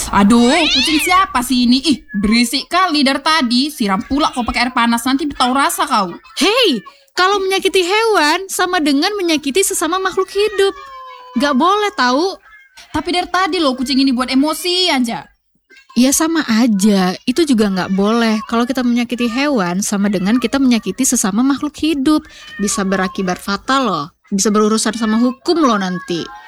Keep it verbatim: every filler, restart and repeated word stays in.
Aduh, kucing siapa sih ini? Ih, berisik kali dari tadi. Siram pula kau pakai air panas, nanti tahu rasa kau. Hei, kalau menyakiti hewan sama dengan menyakiti sesama makhluk hidup. Gak boleh tahu. Tapi dari tadi loh kucing ini buat emosi aja. Ya sama aja, itu juga gak boleh. Kalau kita menyakiti hewan sama dengan kita menyakiti sesama makhluk hidup. Bisa berakibat fatal loh. Bisa berurusan sama hukum loh nanti.